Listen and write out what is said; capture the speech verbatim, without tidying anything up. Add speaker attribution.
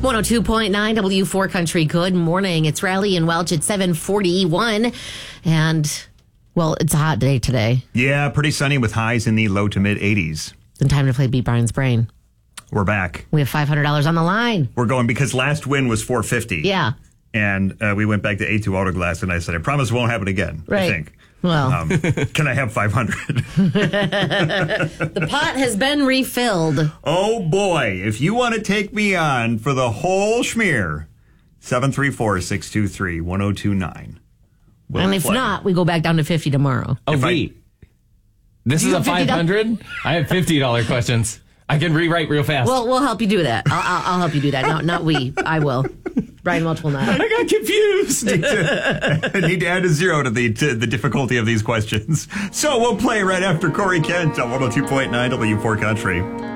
Speaker 1: one oh two point nine W four Country. Good morning. It's Riley and Welch at seven forty-one. And, well, it's a hot day today.
Speaker 2: Yeah, pretty sunny with highs in the low to mid eighties.
Speaker 1: It's time to play Beat Brian's Brain.
Speaker 2: We're back.
Speaker 1: We have five hundred dollars on the line.
Speaker 2: We're going because last win was four fifty.
Speaker 1: Yeah.
Speaker 2: And uh, we went back to A two Auto Glass, and I said, I promise it won't happen again.
Speaker 1: Right.
Speaker 2: I think.
Speaker 1: Well.
Speaker 2: Um, can I have five hundred?
Speaker 1: The pot has been refilled.
Speaker 2: Oh, boy. If you want to take me on for the whole schmear, seven three four, six two three, one oh two nine. We'll
Speaker 1: and if
Speaker 2: play.
Speaker 1: not, we go back down to fifty tomorrow.
Speaker 3: Oh,
Speaker 2: If I-
Speaker 3: wait. This
Speaker 1: You
Speaker 3: is a
Speaker 1: have fifty dollars?
Speaker 3: five hundred? I have fifty dollars questions. I can rewrite real fast.
Speaker 1: Well, we'll help you do that. I'll, I'll, I'll help you do that. Not, not we. I will. Brian Welch will not.
Speaker 3: I got confused.
Speaker 2: I need to add a zero to the to the difficulty of these questions. So we'll play right after Corey Kent on one oh two point nine W four Country.